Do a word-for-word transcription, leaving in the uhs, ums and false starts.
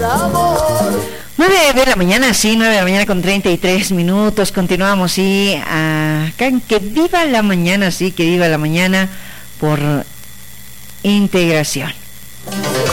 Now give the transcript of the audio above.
nueve de la mañana, sí, nueve de la mañana con treinta y tres minutos. Continuamos, sí, acá en Que Viva la Mañana, sí, Que Viva la Mañana por Integración.